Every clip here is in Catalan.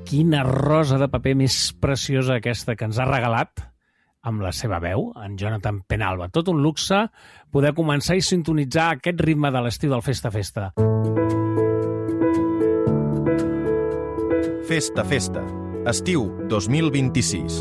Quina rosa de paper més preciosa aquesta que ens ha regalat amb la seva veu, en Jonathan Penalva. Tot un luxe poder començar i sintonitzar aquest ritme de l'estiu del Festa Festa. Festa Festa, estiu 2026.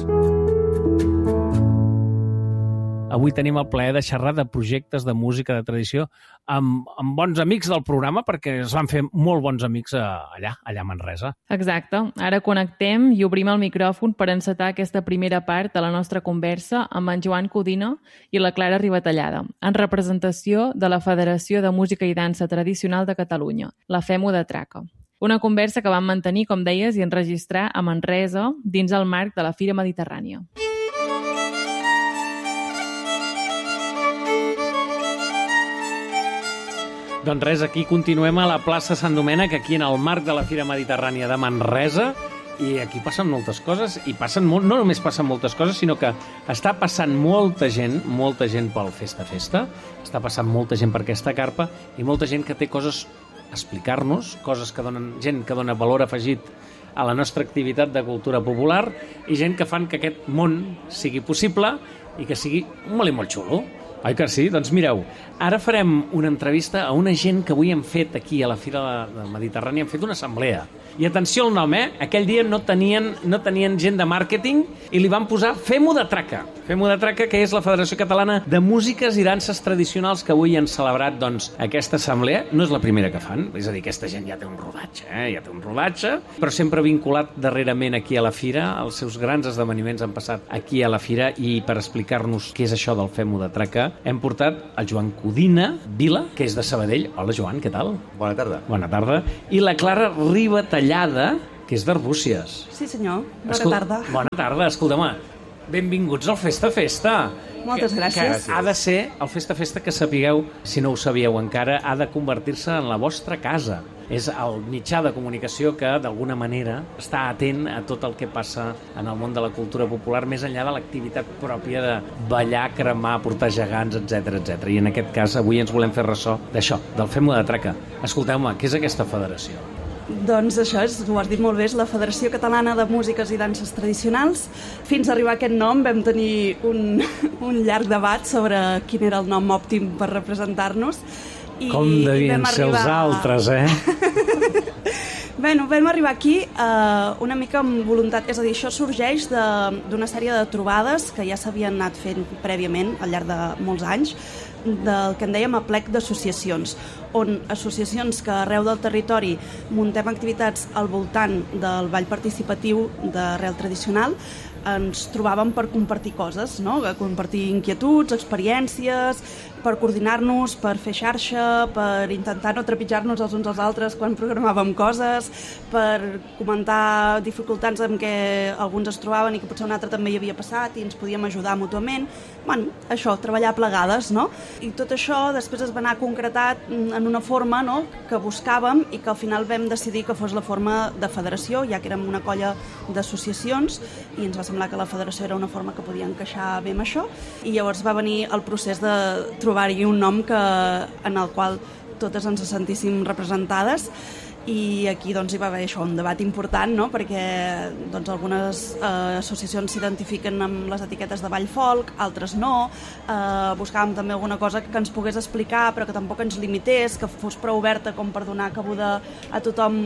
Avui tenim el plaer de xerrar de projectes de música de tradició amb bons amics del programa, perquè es van fer molt bons amics allà a Manresa. Exacte. Ara connectem i obrim el micròfon per encetar aquesta primera part de la nostra conversa amb en Joan Codina i la Clara Ribatallada, en representació de la Federació de Música i Dansa Tradicional de Catalunya, la FEMU de Traca. Una conversa que vam mantenir, com deies, i enregistrar a Manresa dins el marc de la Fira Mediterrània. Doncs res, aquí continuem a la plaça Sant Domènec, aquí en el marc de la Fira Mediterrània de Manresa, i aquí passen moltes coses, i no només passen moltes coses, sinó que està passant molta gent pel Festa Festa, està passant molta gent per aquesta carpa, i molta gent que té coses a explicar-nos, gent que dona valor afegit a la nostra activitat de cultura popular, i gent que fan que aquest món sigui possible i que sigui molt i molt xulo. Oi que sí? Doncs mireu, ara farem una entrevista a una gent que avui hem fet aquí a la Fira Mediterrània, hem fet una assemblea. I atenció al nom, aquell dia no tenien gent de màrqueting i li van posar FEMU de Traca. FEMU de Traca, que és la Federació Catalana de Músiques i Danses Tradicionals, que avui han celebrat aquesta assemblea. No és la primera que fan, és a dir, aquesta gent ja té un rodatge, però sempre vinculat darrerament aquí a la Fira. Els seus grans esdeveniments han passat aquí a la Fira, i per explicar-nos què és això del FEMU de Traca hem portat el Joan Codina Vila, que és de Sabadell. Hola, Joan, què tal? Bona tarda. Bona tarda. I la Clara Ribatallada, que és d'Arbúcies. Sí, senyor. Bona tarda. Bona tarda. Escolta'm, benvinguts al Festa Festa. Moltes gràcies. Que ha de ser el Festa Festa, que sapigueu, si no ho sabíeu encara, ha de convertir-se en la vostra casa. És el mitjà de comunicació que, d'alguna manera, està atent a tot el que passa en el món de la cultura popular, més enllà de l'activitat pròpia de ballar, cremar, portar gegants, etc. I en aquest cas, avui ens volem fer ressò d'això, del FEMU de Traca. Escolteu-me, què és aquesta federació? Doncs això ho has dit molt bé, és la Federació Catalana de Músiques i Danses Tradicionals. Fins a arribar a aquest nom vam tenir un llarg debat sobre quin era el nom òptim per representar-nos. Com devien ser els altres, Bueno, vam arribar aquí una mica amb voluntat, és a dir, això sorgeix d'una sèrie de trobades que ja s'havien anat fent prèviament al llarg de molts anys, del que en dèiem aplec d'associacions, on associacions que arreu del territori muntem activitats al voltant del ball participatiu d'arrel tradicional, ens trobàvem per compartir coses, no? Compartir inquietuds, experiències, per coordinar-nos, per fer xarxa, per intentar no trepitjar-nos els uns als altres quan programàvem coses, per comentar dificultats amb què alguns es trobaven i que potser un altre també hi havia passat i ens podíem ajudar mútuament. Bueno, això, treballar plegades, no? I tot això després es va anar concretat en una forma, no?, que buscàvem i que al final vam decidir que fos la forma de federació, ja que érem una colla d'associacions i ens va semblar que la federació era una forma que podia encaixar bé amb això, i llavors va venir el procés de trobar-hi un nom en el qual totes ens sentíssim representades. I aquí doncs, hi va haver això, un debat important, no? Perquè doncs, algunes associacions s'identifiquen amb les etiquetes de ball folk, altres no. Buscàvem també alguna cosa que ens pogués explicar però que tampoc ens limités, que fos prou oberta com per donar cabuda a tothom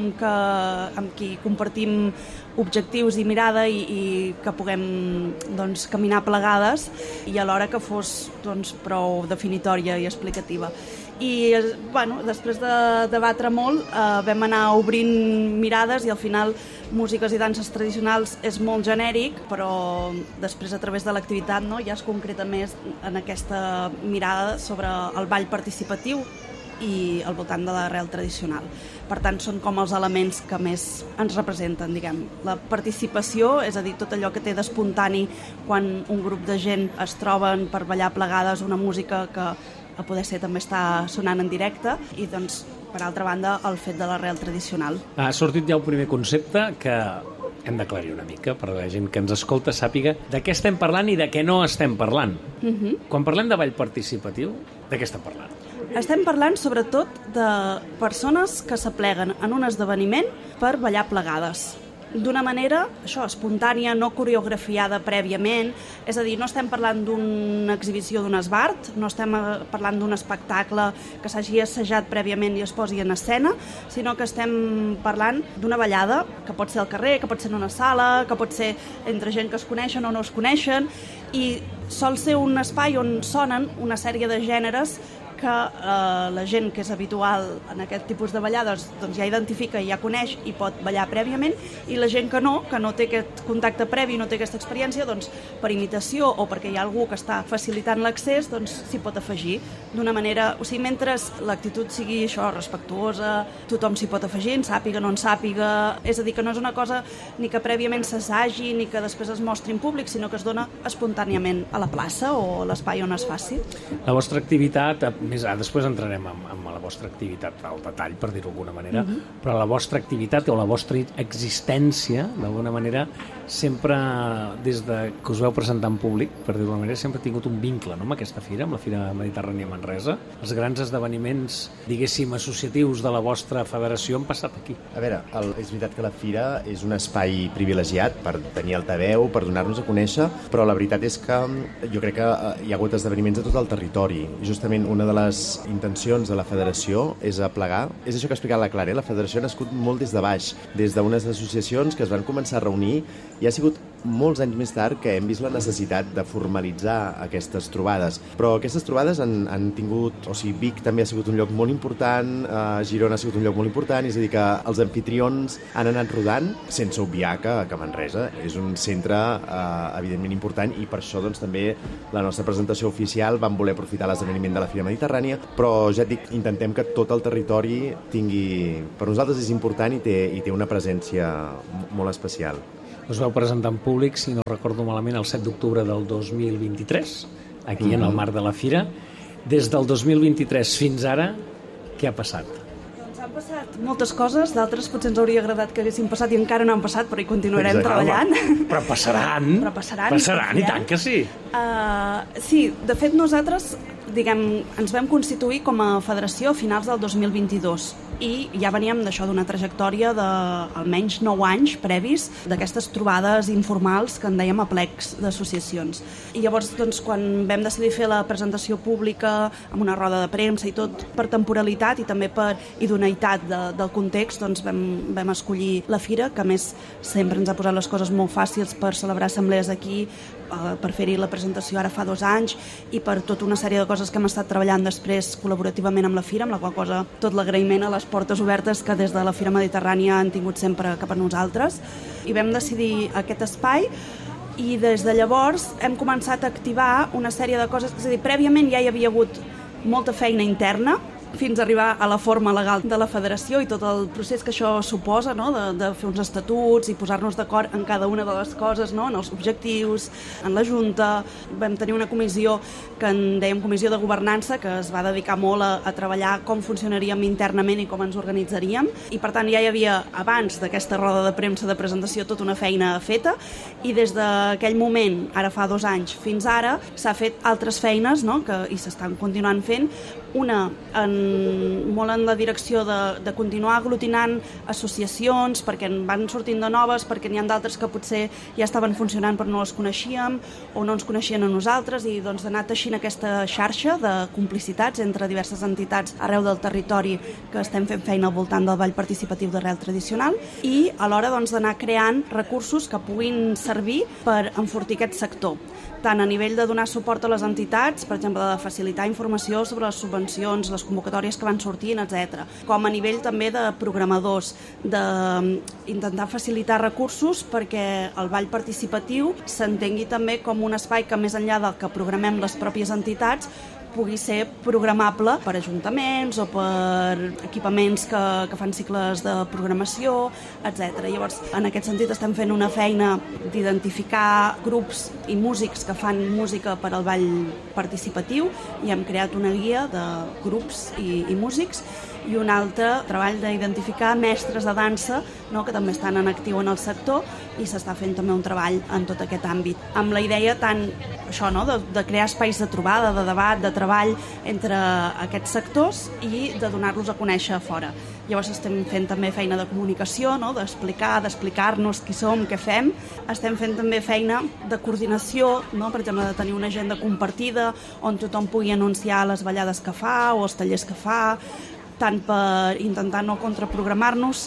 amb qui compartim objectius i mirada i que puguem doncs, caminar plegades, i alhora que fos doncs, prou definitòria i explicativa. I bueno, després de debatre molt vam anar obrint mirades i al final músiques i danses tradicionals és molt genèric, però després a través de l'activitat, no, ja es concreta més en aquesta mirada sobre el ball participatiu i al voltant de l'arrel tradicional. Per tant, són com els elements que més ens representen, diguem. La participació, és a dir, tot allò que té d'espontani quan un grup de gent es troben per ballar plegades una música que a poder ser també està sonant en directe, i doncs, per altra banda, el fet de l'arrel tradicional. Ha sortit ja un primer concepte que hem d'aclarir una mica, per la gent que ens escolta sàpiga de què estem parlant i de què no estem parlant. Quan parlem de ball participatiu, de què estem parlant? Estem parlant sobretot de persones que s'apleguen en un esdeveniment per ballar plegades. d'una manera, això, espontània, no coreografiada prèviament, és a dir, no estem parlant d'una exhibició d'un esbart, no estem parlant d'un espectacle que s'hagi assajat prèviament i es posi en escena, sinó que estem parlant d'una ballada, que pot ser al carrer, que pot ser en una sala, que pot ser entre gent que es coneixen o no es coneixen, i sol ser un espai on sonen una sèrie de gèneres que la gent que és habitual en aquest tipus de ballades doncs ja identifica i ja coneix i pot ballar prèviament, i la gent que no té aquest contacte previ, no té aquesta experiència, doncs per imitació o perquè hi ha algú que està facilitant l'accés, doncs s'hi pot afegir d'una manera, o sigui, mentre l'actitud sigui això, respectuosa, tothom s'hi pot afegir, en sàpiga, no en sàpiga, és a dir, que no és una cosa ni que prèviament s'assagi ni que després es mostri en públic, sinó que es dona espontàniament a la plaça o a l'espai on es faci. La vostra activitat, després entrarem en la vostra activitat al detall, per dir-ho d'alguna manera, però la vostra activitat o la vostra existència, d'alguna manera, sempre, des que us veu presentar en públic, per dir-ho d'alguna manera, sempre ha tingut un vincle, no?, amb aquesta fira, amb la Fira Mediterrània Manresa. Els grans esdeveniments, diguéssim, associatius de la vostra federació han passat aquí. A veure, és veritat que la fira és un espai privilegiat per tenir altaveu, per donar-nos a conèixer, però la veritat és que jo crec que hi ha hagut esdeveniments a tot el territori. Justament una de les intencions de la federació és aplegar, és això que ha explicat la Clara, la federació ha nascut molt des de baix, des d'unes associacions que es van començar a reunir, i ha sigut molts anys més tard que hem vist la necessitat de formalitzar aquestes trobades. Però aquestes trobades han tingut, o sigui, Vic també ha sigut un lloc molt important, Girona ha sigut un lloc molt important, és a dir, que els anfitrions han anat rodant, sense obviar que Manresa és un centre evidentment important, i per això doncs, també la nostra presentació oficial vam voler aprofitar l'esdeveniment de la Fira Mediterrània, però ja et dic, intentem que tot el territori tingui... Per nosaltres és important i té una presència molt especial. Us vau presentar en públic, si no recordo malament, el 7 d'octubre del 2023, aquí en el marc de la Fira. Des del 2023 fins ara, què ha passat? Doncs han passat moltes coses, d'altres potser ens hauria agradat que haguessin passat i encara no han passat, però hi continuarem treballant. Però passaran. Passaran, i tant que sí. Sí, de fet nosaltres, ens vam constituir com a federació a finals del 2022 i ja veníem d'això, d'una trajectòria d'almenys 9 anys previs d'aquestes trobades informals que en dèiem aplecs d'associacions. I llavors, doncs, quan vam decidir fer la presentació pública amb una roda de premsa i tot, per temporalitat i també per idoneïtat del context, doncs vam escollir la Fira, que a més sempre ens ha posat les coses molt fàcils per celebrar assemblees aquí, per fer-hi la presentació ara fa 2 anys, i per tota una sèrie de coses que hem estat treballant després col·laborativament amb la Fira, amb la qual cosa tot l'agraïment a les portes obertes que des de la Fira Mediterrània han tingut sempre cap a nosaltres. I vam decidir aquest espai i des de llavors hem començat a activar una sèrie de coses, és a dir, prèviament ja hi havia hagut molta feina interna, fins a arribar a la forma legal de la federació i tot el procés que això suposa, no? de fer uns estatuts i posar-nos d'acord en cada una de les coses, no? En els objectius, en la Junta. Vam tenir una comissió que en dèiem Comissió de Governança, que es va dedicar molt a treballar com funcionaríem internament i com ens organitzaríem, i per tant ja hi havia, abans d'aquesta roda de premsa de presentació, tota una feina feta, i des d'aquell moment, ara fa 2 anys fins ara, s'ha fet altres feines, no? I s'estan continuant fent, una molt en la direcció de continuar aglutinant associacions, perquè en van sortint de noves, perquè n'hi ha d'altres que potser ja estaven funcionant però no les coneixíem o no ens coneixien a nosaltres, i doncs d'anar teixint aquesta xarxa de complicitats entre diverses entitats arreu del territori que estem fent feina al voltant del ball participatiu d'arrel tradicional, i alhora doncs d'anar creant recursos que puguin servir per enfortir aquest sector, tant a nivell de donar suport a les entitats, per exemple, de facilitar informació sobre les subvencions, les convocatòries que van sortint, etc. Com a nivell també de programadors, d'intentar facilitar recursos perquè el ball participatiu s'entengui també com un espai que, més enllà del que programem les pròpies entitats, pugui ser programable per ajuntaments o per equipaments que fan cicles de programació, etc. Llavors, en aquest sentit, estem fent una feina d'identificar grups i músics que fan música per al ball participatiu, i hem creat una guia de grups i músics, i un altre treball d'identificar mestres de dansa, no?, que també estan en actiu en el sector, i s'està fent també un treball en tot aquest àmbit, amb la idea tant això, no?, de crear espais de trobada, de debat, de treball entre aquests sectors i de donar-los a conèixer a fora. Llavors estem fent també feina de comunicació, no? d'explicar-nos qui som, què fem. Estem fent també feina de coordinació, no? Per exemple, de tenir una agenda compartida on tothom pugui anunciar les ballades que fa o els tallers que fa, tant per intentar no contraprogramar-nos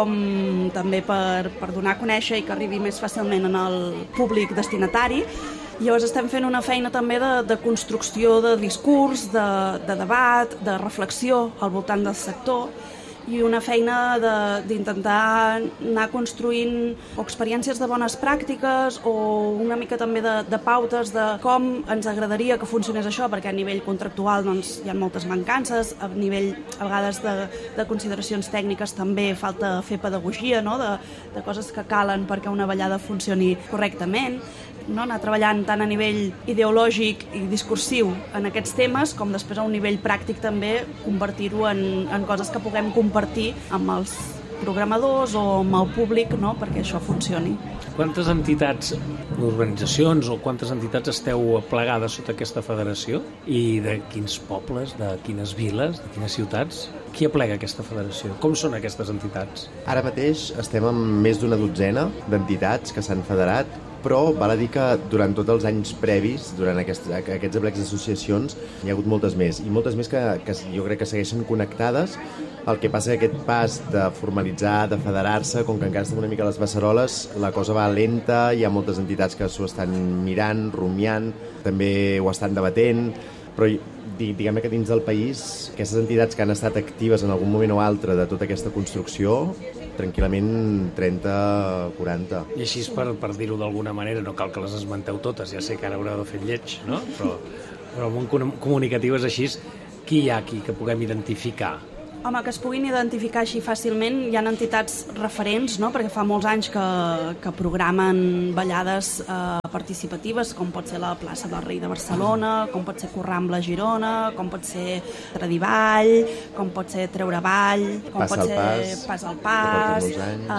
com també per donar a conèixer i que arribi més fàcilment al públic destinatari. Llavors estem fent una feina també de construcció de discurs, de debat, de reflexió al voltant del sector i una feina d'intentar anar construint experiències de bones pràctiques o una mica també de pautes de com ens agradaria que funcionés això, perquè a nivell contractual doncs, hi ha moltes mancances, a nivell a vegades de consideracions tècniques també falta fer pedagogia, no? de coses que calen perquè una ballada funcioni correctament, no? Anar treballant tant a nivell ideològic i discursiu en aquests temes com després a un nivell pràctic també convertir-ho en coses que puguem compartir amb els programadors o amb el públic, no? Perquè això funcioni. Quantes entitats, organitzacions o quantes entitats esteu plegades sota aquesta federació? I de quins pobles, de quines viles, de quines ciutats? Qui aplega aquesta federació? Com són aquestes entitats? Ara mateix estem amb més d'una dotzena d'entitats que s'han federat, però val a dir que durant tots els anys previs, durant aquests aplecs d'associacions, hi ha hagut moltes més, i moltes més que jo crec que segueixen connectades. El que passa que aquest pas de formalitzar, de federar-se, com que encara estem una mica a les beceroles, la cosa va lenta, hi ha moltes entitats que s'ho estan mirant, rumiant, també ho estan debatent, però diguem que dins del país, aquestes entitats que han estat actives en algun moment o altre de tota aquesta construcció, tranquil·lament 30, 40. I així, per dir-ho d'alguna manera, no cal que les esmenteu totes, ja sé que ara haureu de fer lleig, no? Però el món comunicatiu és així. Qui hi ha aquí que puguem identificar? Home, que es puguin identificar així fàcilment, hi ha entitats referents, no? Perquè fa molts anys que programen ballades participatives, com pot ser la plaça del Rei de Barcelona, com pot ser Corrambla a Girona, com pot ser Tradivall, com pot ser Treuravall, com pot ser Pas al Pas,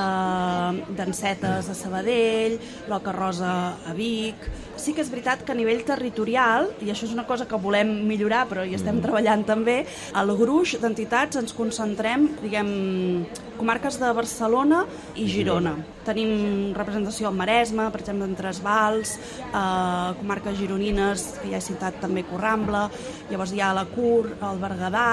Dansetes a Sabadell, l'Oca Rosa a Vic. Sí que és veritat que a nivell territorial, i això és una cosa que volem millorar, però hi estem treballant també, al gruix d'entitats ens concentrem, diguem, comarques de Barcelona i Girona. Tenim representació al Maresme, per exemple, en Tresvals, comarques gironines, que hi ha ciutat també Corrambla, llavors hi ha la Cur, el Berguedà,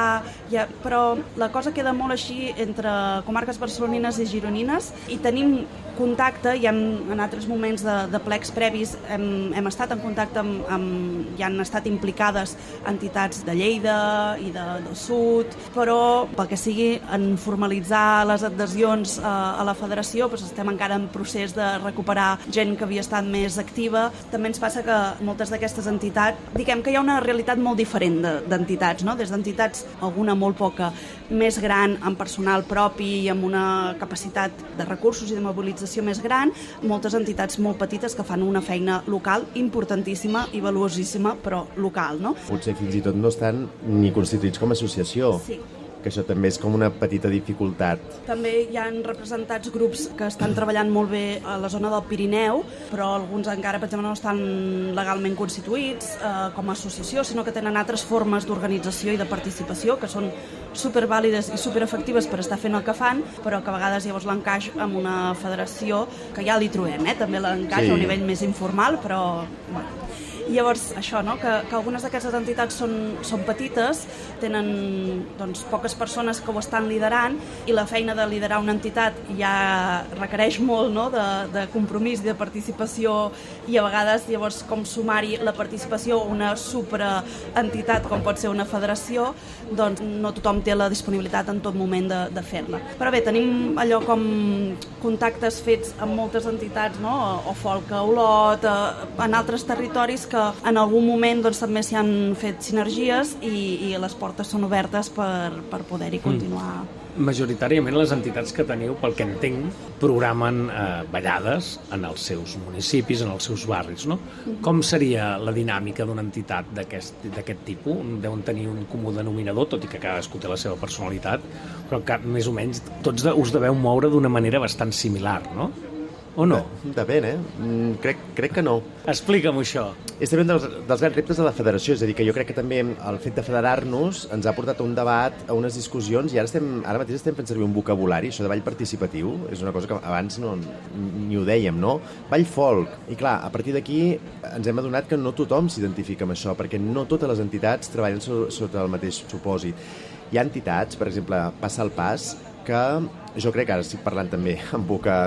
però la cosa queda molt així entre comarques barcelonines i gironines, i tenim contacte, i en altres moments de plecs previs hem estat en contacte amb hi han estat implicades entitats de Lleida i del Sud, però pel que sigui en formalitzar les adhesions a la federació, doncs estem encara en procés de recuperar gent que havia estat més activa. També ens passa que moltes d'aquestes entitats, diguem que hi ha una realitat molt diferent d'entitats, no? Des d'entitats, alguna molt poca, més gran, amb personal propi i amb una capacitat de recursos i de mobilització més gran, moltes entitats molt petites que fan una feina local importantíssima i valuosíssima, però local, no? Potser fins i tot no estan ni constituïts com a associació. Sí. Que això també és com una petita dificultat. També hi ha representats grups que estan treballant molt bé a la zona del Pirineu, però alguns encara, per exemple, no estan legalment constituïts com a associació, sinó que tenen altres formes d'organització i de participació que són supervàlides i superefectives per estar fent el que fan, però que a vegades llavors l'encaix amb una federació que ja li trobem, també l'encaix a un nivell més informal, però... Bueno. I llavors això, no? que algunes d'aquestes entitats són petites, tenen doncs, poques persones que ho estan liderant, i la feina de liderar una entitat ja requereix molt, no? de compromís i de participació, i a vegades llavors com sumar-hi la participació a una superentitat com pot ser una federació, doncs no tothom té la disponibilitat en tot moment de fer-la. Però bé, tenim allò com contactes fets amb moltes entitats, no? O Folk a Olot, en altres territoris que en algun moment doncs, també s'hi han fet sinergies i les portes són obertes per poder-hi continuar. Majoritàriament les entitats que teniu, pel que entenc, programen ballades en els seus municipis, en els seus barris, no? Com seria la dinàmica d'una entitat d'aquest tipus? Deuen tenir un comú denominador, tot i que cadascú té la seva personalitat, però que més o menys tots us deveu moure d'una manera bastant similar, no? o no? Depèn, crec que no. Explica'm això. És també un dels grans reptes de la federació, és a dir, que jo crec que també el fet de federar-nos ens ha portat a un debat, a unes discussions, i ara mateix estem fent servir un vocabulari, això de ball participatiu, és una cosa que abans ni ho dèiem, no? Ball folk. I clar, a partir d'aquí ens hem adonat que no tothom s'identifica amb això, perquè no totes les entitats treballen sota el mateix supòsit. Hi ha entitats, per exemple, Passa el Pas, que jo crec que ara estic parlant també en boca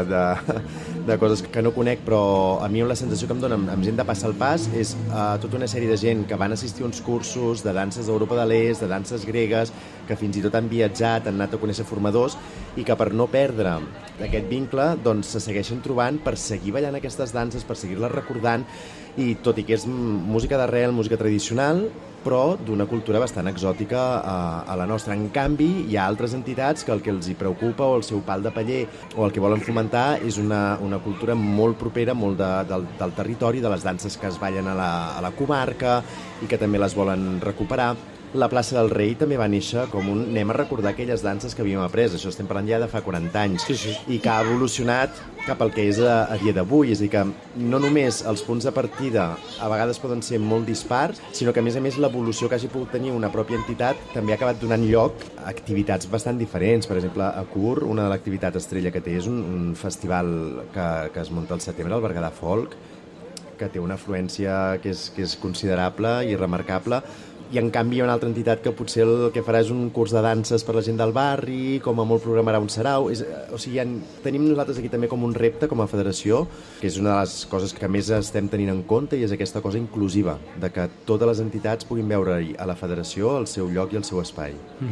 de coses que no conec, però a mi la sensació que em dona amb gent de Passa el Pas és tota una sèrie de gent que van assistir a uns cursos de danses d'Europa de l'Est, de danses gregues, que fins i tot han viatjat, han anat a conèixer formadors, i que per no perdre aquest vincle doncs se segueixen trobant per seguir ballant aquestes danses, per seguir-les recordant, i tot i que és música d'arrel, música tradicional, però d'una cultura bastant exòtica a la nostra. En canvi, hi ha altres entitats que el que els hi preocupa o el seu pal de paller o el que volen fomentar és una cultura molt propera, molt del territori, de les danses que es ballen a la comarca i que també les volen recuperar. La plaça del Rei també va néixer com anem a recordar aquelles danses que havíem après. Això estem parlant ja de fa 40 anys. Sí. I que ha evolucionat cap al que és a dia d'avui. És a dir, que no només els punts de partida a vegades poden ser molt dispars, sinó que a més l'evolució que hagi pogut tenir una pròpia entitat també ha acabat donant lloc a activitats bastant diferents. Per exemple, a CUR, una de l'activitat estrella que té és un festival que es munta al setembre, el Berguedà Folk, que té una afluència que és considerable i remarcable. I en canvi hi ha una altra entitat que potser el que farà és un curs de danses per la gent del barri, com a molt programarà un sarau. O sigui, tenim nosaltres aquí també com un repte com a federació, que és una de les coses que més estem tenint en compte, i és aquesta cosa inclusiva, de que totes les entitats puguin veure a la federació el seu lloc i el seu espai.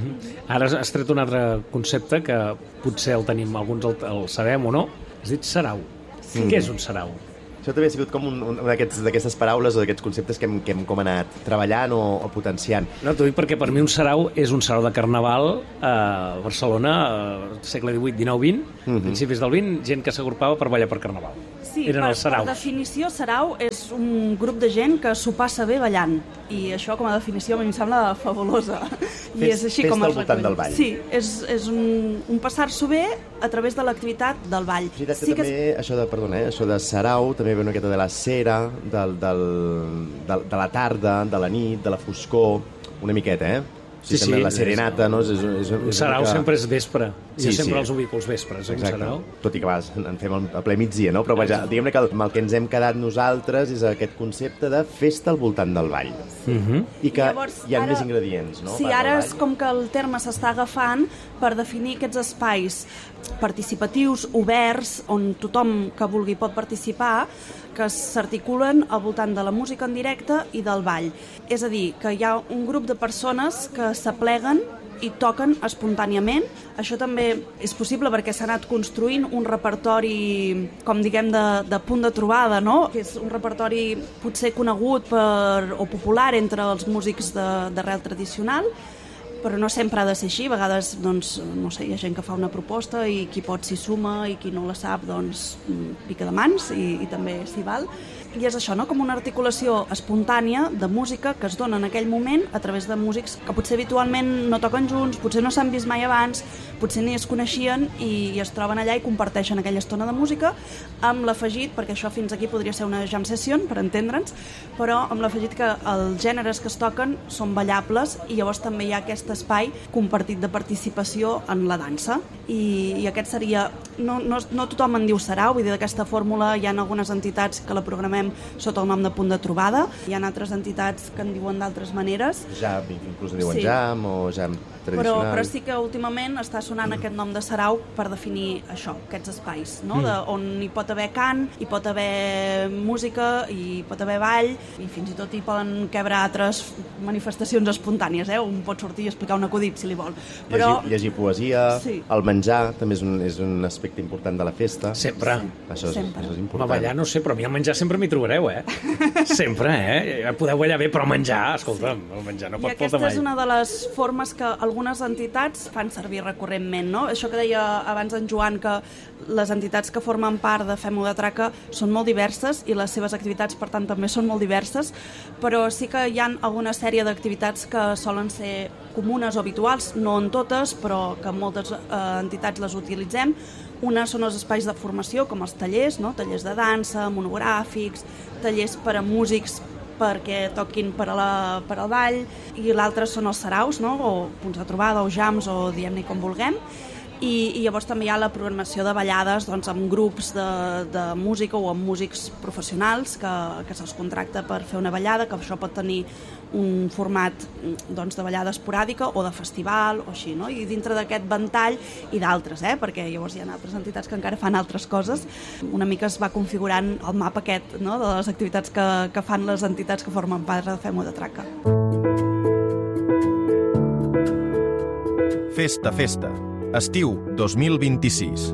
Ara has tret un altre concepte que potser el tenim, alguns el sabem o no. Has dit sarau. Què és un sarau? Això també ha sigut com un d'aquestes paraules o d'aquests conceptes que hem com anat treballant o potenciant. No, t'ho dic perquè per mi un sarau és un sarau de carnaval a Barcelona, segle XVIII, XIX, XX, principis del XX, gent que s'agrupava per ballar per carnaval. Sí, eren els saraus. Per definició, sarau és un grup de gent que s'ho passa bé ballant. I això, com a definició, a mi em sembla fabulosa. I és així com al voltant del ball. Sí, és un passar-s'ho bé a través de l'activitat del ball. És veritat que també això de sarau també ve una miqueta de la cera, de la tarda, de la nit, de la foscor, una miqueta, Sí, la serenata, no? Un sarau sempre és vespre. Jo sempre els ubico els vespres, un sarau. Tot i que en fem a ple migdia, no? Però vaja, diguem-ne que amb el que ens hem quedat nosaltres és aquest concepte de festa al voltant del ball. I que hi ha més ingredients, no? Sí, ara és com que el terme s'està agafant per definir aquests espais participatius, oberts, on tothom que vulgui pot participar, que s'articulen al voltant de la música en directe i del ball. És a dir, que hi ha un grup de persones que s'apleguen i toquen espontàniament. Això també és possible perquè s'ha anat construint un repertori, com diguem, de punt de trobada, no? Que és un repertori potser conegut o popular entre els músics d'arrel tradicional, però no sempre ha de ser així. A vegades, doncs, no sé, hi ha gent que fa una proposta i qui pot s'hi suma i qui no la sap, doncs, pica de mans i també s'hi val. I és això, no? Com una articulació espontània de música que es dona en aquell moment a través de músics que potser habitualment no toquen junts, potser no s'han vist mai abans, potser ni es coneixien i es troben allà i comparteixen aquella estona de música amb l'afegit, perquè això fins aquí podria ser una jam session, per entendre'ns, però amb l'afegit que els gèneres que es toquen són ballables i llavors també hi ha aquest espai compartit de participació en la dansa. I aquest seria... No tothom en diu sarau, vull dir, d'aquesta fórmula hi ha algunes entitats que la programem sota el nom de Punt de Trobada, hi ha altres entitats que en diuen d'altres maneres. Jam, inclús en diuen jam o jam tradicional. Però sí que últimament està sonant aquest nom de sarau per definir això, aquests espais, no? On hi pot haver cant, hi pot haver música, hi pot haver ball, i fins i tot hi poden cabre altres manifestacions espontànies, Un pot sortir i explicar un acudit, si li vol. Però... Llegir poesia, el menjar també és un aspecte important de la festa. Sempre. Això és important. Home, ballar no sé, però a mi el menjar sempre m'hi trobareu, Sempre, Podeu ballar bé, però menjar, escolta'm, el menjar no pot faltar mai. I aquesta és una de les formes que algunes entitats fan servir recurrentment, no? Això que deia abans en Joan, que les entitats que formen part de Fem-ho de Traca són molt diverses i les seves activitats, per tant, també són molt diverses, però sí que hi ha alguna sèrie d'activitats que solen ser comunes o habituals, no en totes, però que moltes entitats les utilitzem, Una són els espais de formació, com els tallers, no? Tallers de dansa, monogràfics, tallers per a músics perquè toquin per al ball, i l'altre són els saraus, no? O punts de trobada, o jams, o diguem-ne com vulguem. I llavors també hi ha la programació de ballades doncs, amb grups de música o amb músics professionals que se'ls contracta per fer una ballada, que això pot tenir un format doncs, de ballada esporàdica o de festival o així, no? I dintre d'aquest ventall i d'altres, perquè llavors hi ha altres entitats que encara fan altres coses. Una mica es va configurant el mapa aquest, no? De les activitats que fan les entitats que formen part de Fem-ho de Traca. Festa. Estiu 2026.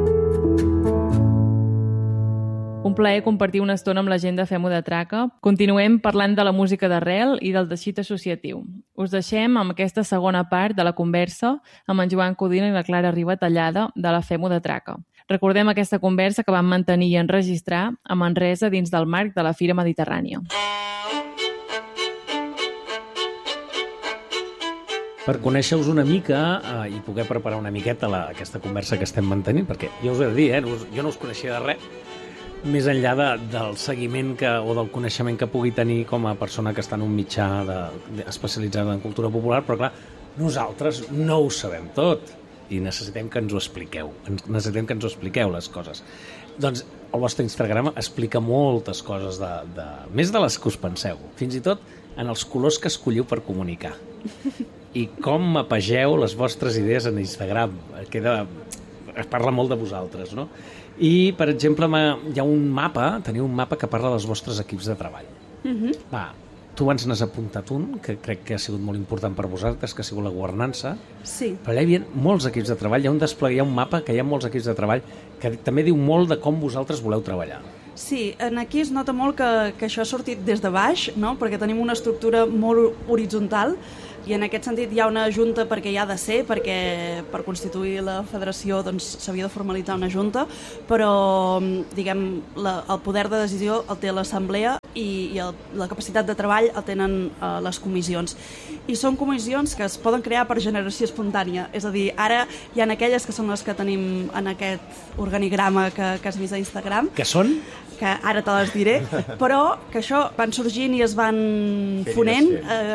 Un plaer compartir una estona amb la gent de Fem-ho de Traca. Continuem parlant de la música d'arrel i del teixit associatiu. Us deixem amb aquesta segona part de la conversa amb en Joan Codina i la Clara Ribatallada de la Fem-ho de Traca. Recordem aquesta conversa que vam mantenir i enregistrar a Manresa dins del marc de la Fira Mediterrània. Per conèixer-vos una mica i poder preparar una miqueta aquesta conversa que estem mantenint, perquè jo us he de dir, jo no us coneixia de res, més enllà del seguiment o del coneixement que pugui tenir com a persona que està en un mitjà especialitzat en cultura popular, però clar, nosaltres no ho sabem tot i necessitem que ens ho expliqueu, les coses. Doncs el vostre Instagram explica moltes coses, més de les que us penseu, fins i tot en els colors que escolliu per comunicar. I com mapegeu les vostres idees en Instagram. Es parla molt de vosaltres, no? I, per exemple, teniu un mapa que parla dels vostres equips de treball. Tu ens n'has apuntat un, que crec que ha sigut molt important per vosaltres, que ha sigut la governança. Sí. Però allà hi havia molts equips de treball, hi ha un mapa que hi ha molts equips de treball que també diu molt de com vosaltres voleu treballar. Sí, aquí es nota molt que això ha sortit des de baix, no? Perquè tenim una estructura molt horitzontal i en aquest sentit hi ha una junta perquè hi ha de ser, perquè per constituir la federació doncs, s'havia de formalitzar una junta, però diguem, el poder de decisió el té l'assemblea i la capacitat de treball el tenen les comissions. I són comissions que es poden crear per generació espontània, és a dir, ara hi ha aquelles que són les que tenim en aquest organigrama que has vist a Instagram. Que són? Que ara te les diré, però que això van sorgint i es van fonent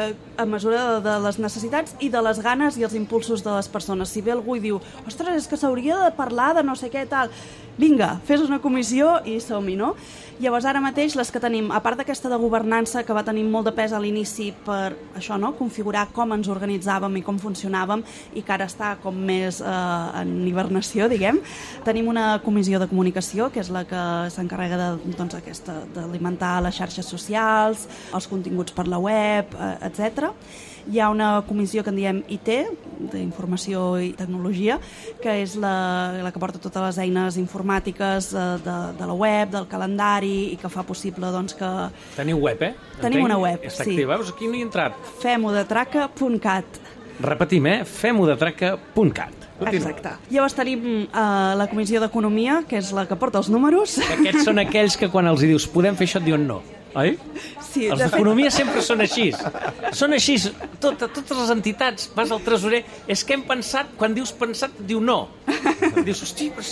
a mesura de les necessitats i de les ganes i els impulsos de les persones. Si ve algú i diu, ostres, és que s'hauria de parlar de no sé què tal, vinga, fes una comissió i som-hi, no? Llavors ara mateix les que tenim, a part d'aquesta de governança que va tenir molt de pes a l'inici per això, no? Configurar com ens organitzàvem i com funcionàvem i que ara està com més en hibernació, diguem, tenim una comissió de comunicació que és la que s'encarrega d'alimentar les xarxes socials, els continguts per la web, etc. Hi ha una comissió que en diem IT, d'Informació i Tecnologia, que és la que porta totes les eines informàtiques de la web, del calendari i que fa possible doncs, que... Teniu web, Tenim una web, Està sí. activa? Veus, aquí no hi he entrat. Femodetraca.cat. Repetim, femodetraca.cat. Exacte. Llavors tenim la Comissió d'Economia, que és la que porta els números. Aquests són aquells que quan els dius podem fer això et diuen no, oi? Sí, els d'economia sempre són així. Són així. Totes les entitats, vas al tresorer, és que hem pensat, quan dius pensat, diu no. Dius, hosti, però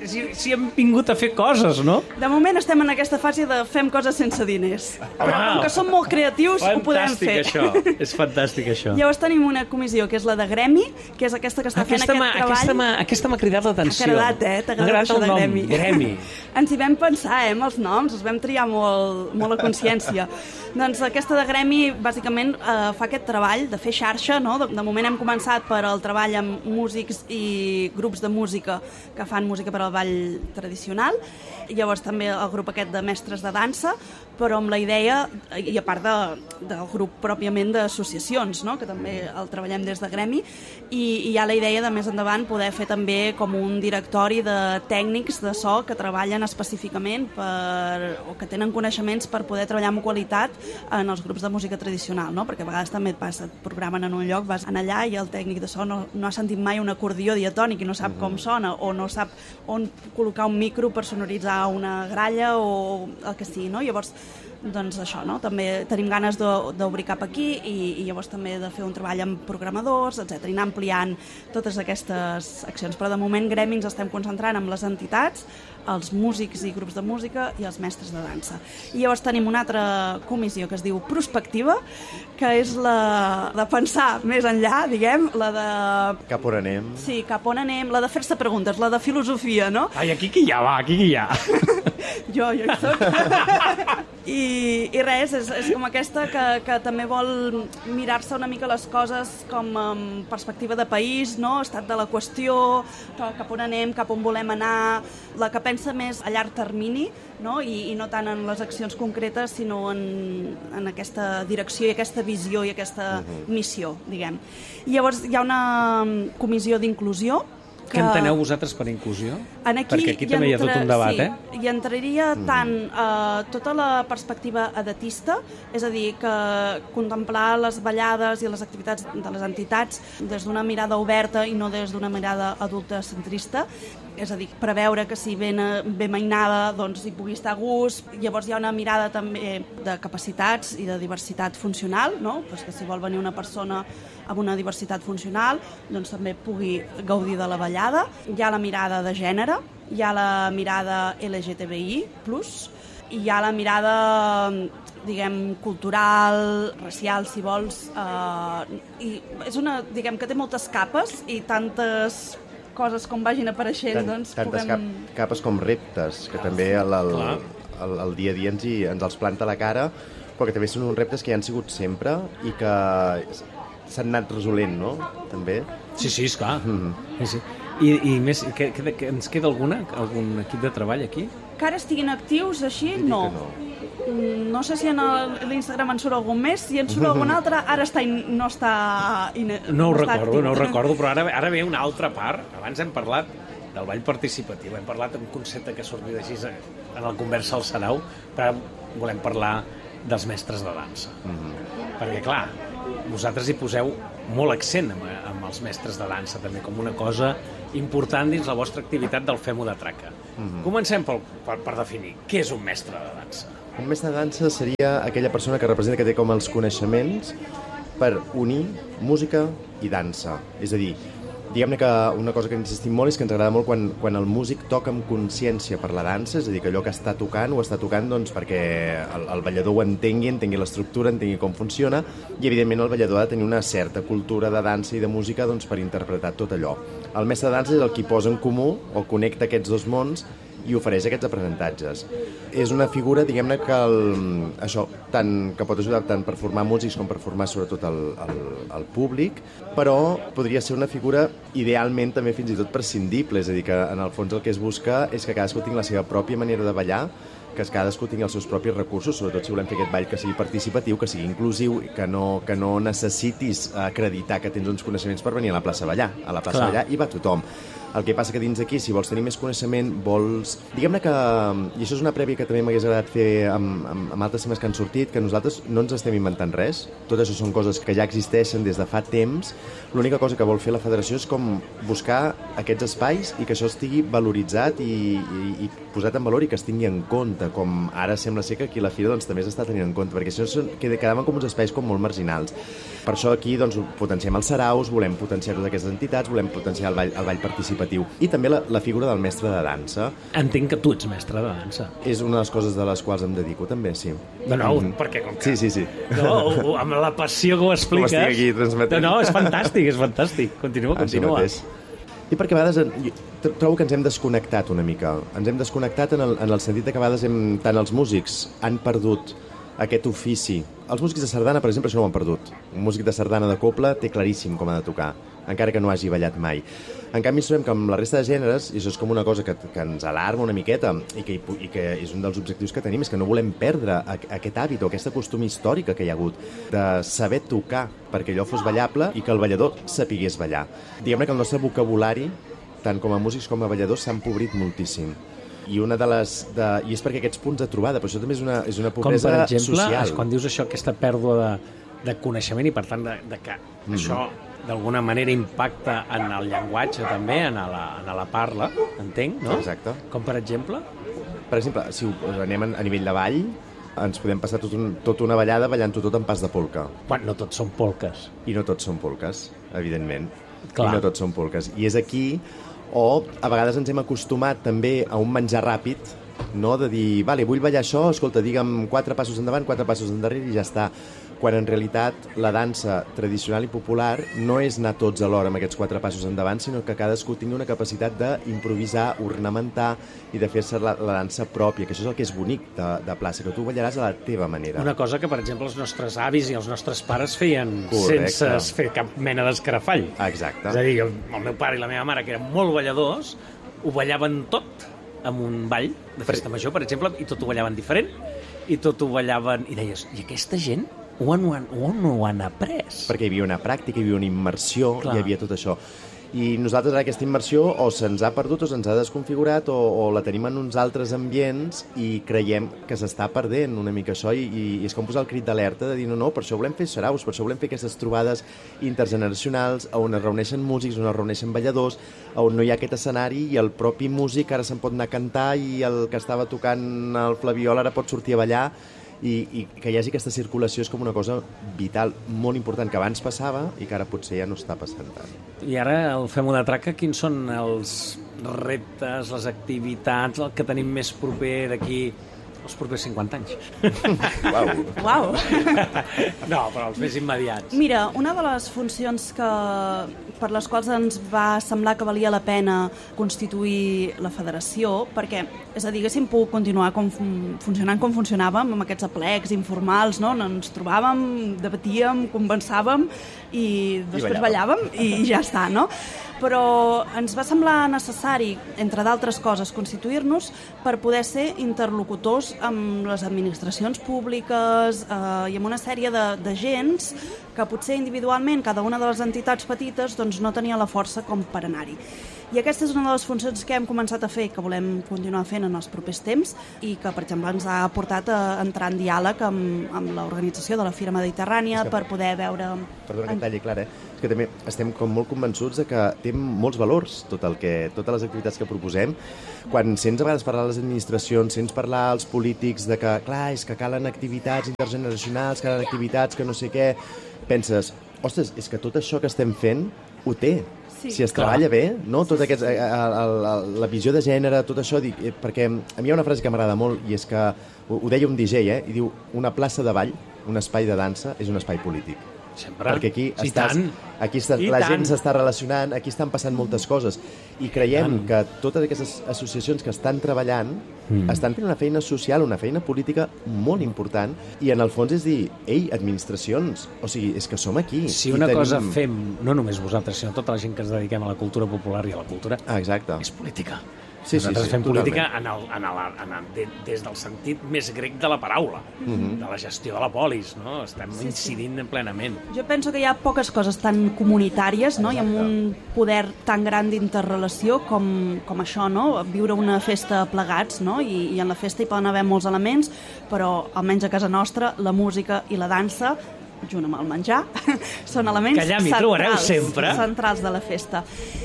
si hem vingut a fer coses, no? De moment estem en aquesta fase de fem coses sense diners. Però com que som molt creatius, ho podem fer. Això. És fantàstic, això. Llavors tenim una comissió, que és la de Gremi, que és aquesta que està fent aquest treball. Aquesta m'ha cridat l'atenció. T'ha agradat, T'ha agradat això de Gremi. Gremi. Ens hi vam pensar, amb els noms, els vam triar molt a consciència. Doncs aquesta de Gremi, bàsicament, fa aquest treball de fer xarxa, no? De moment hem començat per el treball amb músics i grups de música que fan música per al ball tradicional, i llavors també el grup aquest de mestres de dansa, però amb la idea, i a part del grup pròpiament d'associacions, no? Que també el treballem des de Gremi, i hi ha la idea de més endavant poder fer també com un directori de tècnics de so que treballen específicament o que tenen coneixements per poder treballar amb qualitat en els grups de música tradicional, no? Perquè a vegades també et passa, et programen en un lloc, vas allà i el tècnic de so no ha sentit mai un acordió diatònic i no sap com sona, o no sap on col·locar un micro per sonoritzar una gralla o el que sigui, no? Llavors doncs això, no? També tenim ganes d'obrir cap aquí i llavors també de fer un treball amb programadors, etc. I anar ampliant totes aquestes accions. Però de moment Gremi ens estem concentrant en les entitats, els músics i grups de música i els mestres de dansa. I llavors tenim una altra comissió que es diu Prospectiva, que és la de pensar més enllà, diguem, la de... Cap on anem? Sí, cap on anem, la de fer-se preguntes, la de filosofia, no? Ai, aquí qui hi ha, va, aquí qui hi ha? Jo hi soc. I res, és com aquesta que també vol mirar-se una mica les coses com amb perspectiva de país, no? Estat de la qüestió, cap on anem, cap on volem anar, la que pensa més a llarg termini, no? I no tant en les accions concretes, sinó en aquesta direcció i aquesta visió i aquesta missió, diguem. I llavors hi ha una comissió d'inclusió. Què enteneu vosaltres per inclusió? Perquè aquí també hi ha tot un debat, sí, hi entraria tant tota la perspectiva edatista, és a dir, que contemplar les ballades i les activitats de les entitats des d'una mirada oberta i no des d'una mirada adulta centrista, és a dir, preveure que si ve mainada doncs hi pugui estar a gust. Llavors hi ha una mirada també de capacitats i de diversitat funcional, no? Pues que si vol venir una persona amb una diversitat funcional doncs també pugui gaudir de la ballada. Hi ha la mirada de gènere, hi ha la mirada LGTBI+, i hi ha la mirada, diguem, cultural, racial, si vols, i és una, diguem, que té moltes capes i tantes coses com vagin apareixent, doncs tantes capes com reptes, que també el dia a dia ens els planta a la cara, però que també són uns reptes que ja han sigut sempre i que s'han anat resolent, no? També. Sí, esclar. Sí. I més, ens queda algun equip de treball aquí? Que ara estiguin actius així, no. No sé si en l'Instagram en surt algun més, si en surt algun altre, ara no està... No ho recordo, però ara ve una altra part. Abans hem parlat del ball participatiu, hem parlat d'un concepte que ha sortit així en la conversa al Sarau, però volem parlar dels mestres de dansa. Perquè, clar, vosaltres hi poseu molt accent amb els mestres de dansa, també com una cosa important dins la vostra activitat del Fem-ho de traca. Comencem per definir què és un mestre de dansa. Un mestre de dansa seria aquella persona que representa, que té com els coneixements per unir música i dansa. És a dir, diguem-ne que una cosa que insistim molt és que ens agrada molt quan el músic toca amb consciència per la dansa, és a dir, que allò que està tocant ho està tocant doncs, perquè el ballador ho entengui l'estructura, entengui com funciona, i evidentment el ballador ha de tenir una certa cultura de dansa i de música doncs, per interpretar tot allò. El mestre de dansa és el qui posa en comú o connecta aquests dos mons i ofereix aquests aprenentatges. És una figura, diguem-ne, que pot ajudar tant per formar músics com per formar sobretot el públic, però podria ser una figura idealment també fins i tot prescindible, és a dir, que en el fons el que es busca és que cadascú tingui la seva pròpia manera de ballar, que cadascú tingui els seus propis recursos, sobretot si volem fer aquest ball que sigui participatiu, que sigui inclusiu, que no necessitis acreditar que tens uns coneixements per venir a la plaça a ballar. A la plaça a ballar hi va tothom. El que passa que dins aquí, si vols tenir més coneixement, Diguem-ne que, i això és una prèvia que també m'hagués agradat fer amb altres temes que han sortit, que nosaltres no ens estem inventant res. Tot això són coses que ja existeixen des de fa temps. L'única cosa que vol fer la federació és com buscar aquests espais i que això estigui valoritzat i posat en valor i que es tingui en compte, com ara sembla ser que aquí a la fira doncs, també s'està tenint en compte, perquè això quedaven com uns espais com molt marginals. Per això aquí doncs, potenciem els saraus, volem potenciar totes aquestes entitats, volem potenciar el ball participatiu i també la figura del mestre de dansa. Entenc que tu ets mestre de dansa. És una de les coses de les quals em dedico també, sí. Perquè com que... Sí. No, amb la passió que ho expliques... Com estic aquí transmetent. No, és fantàstic. Continua. I perquè a vegades trobo que ens hem desconnectat una mica. Ens hem desconnectat en el sentit que a vegades tant els músics han perdut aquest ofici. Els músics de sardana, per exemple, això no ho han perdut. Un músic de sardana de cobla té claríssim com ha de tocar, encara que no hagi ballat mai. En canvi, sabem que amb la resta de gèneres, i això és com una cosa que ens alarma una miqueta i que és un dels objectius que tenim, és que no volem perdre aquest hàbit o aquesta costum històrica que hi ha hagut de saber tocar perquè allò fos ballable i que el ballador sapigués ballar. Diguem-ne que el nostre vocabulari, tant com a músics com a balladors, s'ha empobrit moltíssim. I una de les... I és perquè aquests punts de trobada, però això també és una pobresa social. Com, per exemple, quan dius això, aquesta pèrdua de coneixement i, per tant, de que això d'alguna manera impacta en el llenguatge també, en la parla, entenc, no? Exacte. Com per exemple? Per exemple, si anem a nivell de ball, ens podem passar tota una ballada ballant-ho tot en pas de polca. Quan no tots són polques. I no tots són polques, evidentment. Clar. I no tots són polques. I és aquí o a vegades ens hem acostumat també a un menjar ràpid, no? De dir, vale, vull ballar això, escolta, digue'm 4 passos endavant, 4 passos endarrere i ja està. Quan en realitat la dansa tradicional i popular no és anar tots alhora amb aquests 4 passos endavant, sinó que cadascú tingui una capacitat d'improvisar, ornamentar i de fer-se la dansa pròpia, que això és el que és bonic de plaça, que tu ballaràs a la teva manera. Una cosa que, per exemple, els nostres avis i els nostres pares feien Correcte. sense fer cap mena d'escarafall. Exacte. És a dir, el meu pare i la meva mare, que eren molt balladors, ho ballaven tot amb un ball de festa major, per exemple, i tot ho ballaven diferent, i tot ho ballaven... I deies, i aquesta gent on ho han après? Perquè hi havia una pràctica, hi havia una immersió, Clar. hi havia tot això. I nosaltres ara aquesta immersió o se'ns ha perdut o se'ns ha desconfigurat o la tenim en uns altres ambients i creiem que s'està perdent una mica això i és com posar el crit d'alerta de dir no, per això volem fer saraus, per això volem fer aquestes trobades intergeneracionals on es reuneixen músics, on es reuneixen balladors, on no hi ha aquest escenari i el propi músic ara se'n pot anar a cantar i el que estava tocant el flabiol ara pot sortir a ballar i que hi hagi aquesta circulació és com una cosa vital, molt important, que abans passava i que ara potser ja no està passant tant. I ara, el Fem-ho de Traca, quins són els reptes, les activitats, el que tenim més proper d'aquí els propers 50 anys? Uau! Uau! No, però els més immediats. Mira, una de les funcions per les quals ens va semblar que valia la pena constituir la federació, perquè, és a dir, haguéssim pogut continuar funcionant com funcionàvem, amb aquests aplecs informals, no? Ens trobàvem, debatíem, conversàvem i després ballàvem i ja està, no? Però ens va semblar necessari, entre d'altres coses, constituir-nos per poder ser interlocutors amb les administracions públiques i amb una sèrie d'agents que potser individualment cada una de les entitats petites doncs, no tenia la força com per anar-hi. I aquesta és una de les funcions que hem començat a fer i que volem continuar fent en els propers temps i que, per exemple, ens ha portat a entrar en diàleg amb l'organització de la Fira Mediterrània per poder veure... Perdona que et talli, Clara, és que també estem com molt convençuts de que té molts valors totes les activitats que proposem. Quan sents a vegades parlar a les administracions, sents parlar als polítics de que, clar, és que calen activitats intergeneracionals, calen activitats que no sé què, penses, ostres, és que tot això que estem fent ho té. Sí. Si es treballa bé, no? Tot aquest, la visió de gènere, tot això, perquè a mi hi ha una frase que m'agrada molt i és que ho deia un DJ, i diu, una plaça de ball, un espai de dansa, és un espai polític. Sempre. Perquè aquí la gent s'està relacionant, aquí estan passant moltes coses i creiem que totes aquestes associacions que estan treballant estan fent una feina social, una feina política molt important i en el fons és dir, ei, administracions, o sigui, és que som aquí. Si una cosa fem, no només vosaltres, sinó tota la gent que ens dediquem a la cultura popular i a la cultura, exacte. És política. Sí, nosaltres fem totalment. política des del sentit més grec de la paraula, de la gestió de la polis, no? Estem incidint plenament. Jo penso que hi ha poques coses tan comunitàries, no? I amb un poder tan gran d'interrelació com això, no? Viure una festa plegats, no? I en la festa hi poden haver molts elements, però almenys a casa nostra la música i la dansa junt amb el menjar, són elements que allà m'hi trobareu sempre. Centrals de la festa.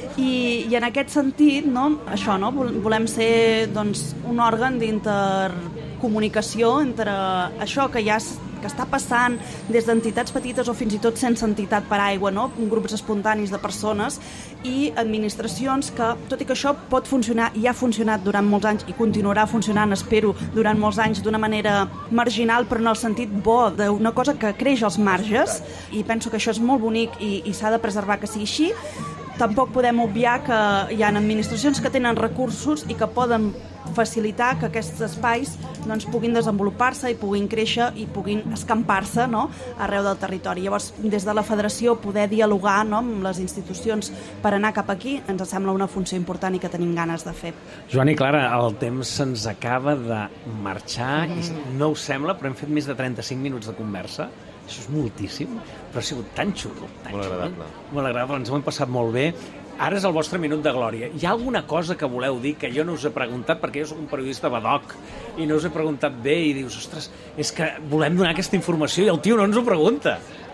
I en aquest sentit, no, això, no, volem ser doncs, un òrgan d'intercomunicació entre això que ja que està passant des d'entitats petites o fins i tot sense entitat per aigua, no? Grups espontanis de persones i administracions que, tot i que això pot funcionar i ha funcionat durant molts anys i continuarà funcionant, espero, durant molts anys d'una manera marginal, però en el sentit bo, d'una cosa que creix als marges, i penso que això és molt bonic i s'ha de preservar que sigui així. Tampoc podem obviar que hi ha administracions que tenen recursos i que poden facilitar que aquests espais doncs, puguin desenvolupar-se i puguin créixer i puguin escampar-se, no?, arreu del territori. Llavors, des de la federació, poder dialogar, no?, amb les institucions per anar cap aquí ens sembla una funció important i que tenim ganes de fer. Joan i Clara, el temps se'ns acaba de marxar i no us sembla, però hem fet més de 35 minuts de conversa. Això és moltíssim, però ha sigut tan xulo. Molt agradable. Molt agradable, ens ho hem passat molt bé. Ara és el vostre minut de glòria. Hi ha alguna cosa que voleu dir que jo no us he preguntat, perquè jo soc un periodista badoc i no us he preguntat bé i dius, ostres, és que volem donar aquesta informació i el tio no ens ho pregunta.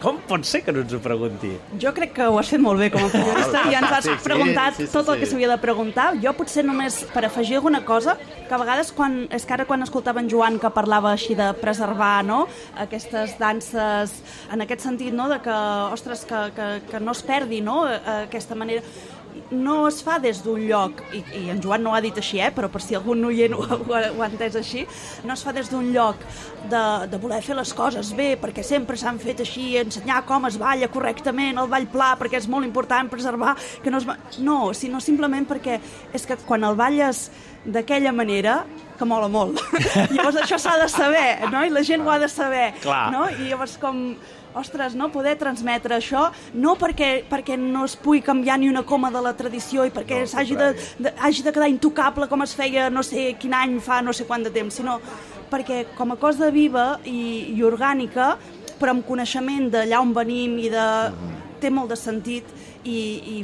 Com pot ser que no ens ho pregunti? Jo crec que ho has fet molt bé com a periodista. Ja ens has preguntat tot el que s'havia de preguntar. Jo potser només per afegir alguna cosa, que a vegades quan escoltava en Joan que parlava així de preservar, no?, aquestes danses, en aquest sentit, no?, de que, ostres, que no es perdi, no?, aquesta manera... No es fa des d'un lloc, i en Joan no ho ha dit així, però per si algun oient ho ha entès així, no es fa des d'un lloc de voler fer les coses bé, perquè sempre s'han fet així, ensenyar com es balla correctament, el ball pla, perquè és molt important preservar que no es... No, sinó simplement perquè és que quan el balles d'aquella manera, que mola molt. Llavors això s'ha de saber, no? I la gent ho ha de saber. Clar. No? I llavors com... Ostres, no poder transmetre això, no perquè no es pugui canviar ni una coma de la tradició i perquè hagi de quedar intocable com es feia no sé quin any fa no sé quant de temps, sinó perquè com a cosa viva i orgànica, però amb coneixement d'allà on venim i té molt de sentit i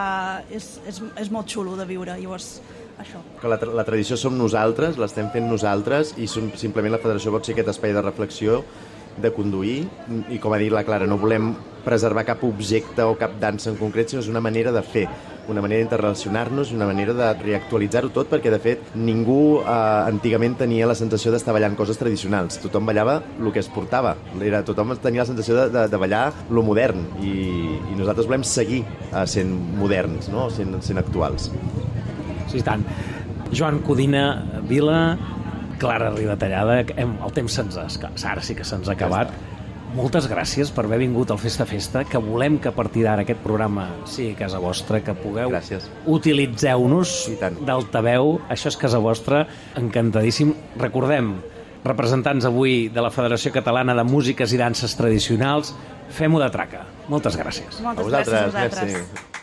és molt xulo de viure, llavors això. Que la tradició som nosaltres, l'estem fent nosaltres i simplement la federació pot ser aquest espai de reflexió, de conduir, i com ha dit la Clara, no volem preservar cap objecte o cap dansa en concret, sinó és una manera de fer, una manera d'interrelacionar-nos, una manera de reactualitzar-ho tot, perquè de fet ningú antigament tenia la sensació d'estar ballant coses tradicionals, tothom ballava el que es portava, tothom tenia la sensació de ballar lo modern, i nosaltres volem seguir sent moderns, no? sent actuals. Sí, tant. Joan Codina Vila, Clara Ribatallada, el temps ara sí que se'ns ha acabat. Moltes gràcies per haver vingut al Festa Festa, que volem que a partir d'ara aquest programa sigui casa vostra, que pugueu... Gràcies. Utilitzeu-nos d'altaveu, això és casa vostra, encantadíssim. Recordem, representants avui de la Federació Catalana de Músiques i Danses Tradicionals, fem-ho de traca. Moltes gràcies. Moltes gràcies a vosaltres.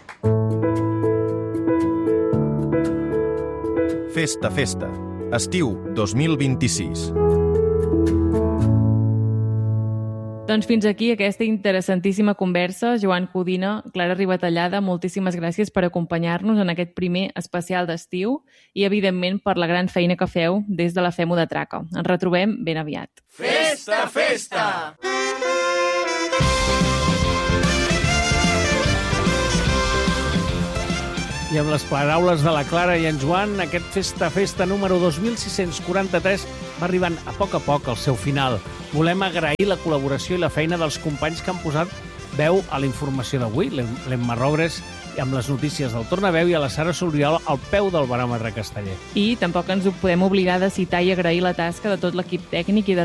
Festa Festa. Estiu 2026. Doncs fins aquí aquesta interessantíssima conversa. Joan Codina, Clara Ribatallada, moltíssimes gràcies per acompanyar-nos en aquest primer especial d'estiu i, evidentment, per la gran feina que feu des de la Fem-ho de Traca. Ens retrobem ben aviat. Festa, festa! I amb les paraules de la Clara i en Joan, aquest Festa número 2643 va arribant a poc al seu final. Volem agrair la col·laboració i la feina dels companys que han posat veu a la informació d'avui, l'Emma Rogres amb les notícies del Tornaveu i a la Sara Solriol al peu del baròmetre casteller. I tampoc ens ho podem oblidar de citar i agrair la tasca de tot l'equip tècnic i de